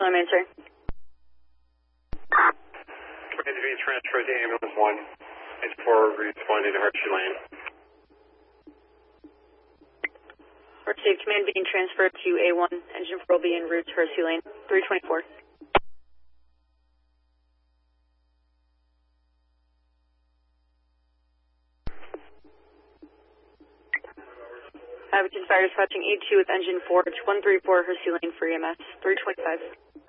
on main, sir. Ready to be transferred to ambulance 1. It's 4 responding to Hershey Lane. Received, command being transferred to A1. Engine 4 will be en route to Hershey Lane, 324. Which is fire dispatching A2 with engine 4, 134 Hershey Lane for EMS, 325.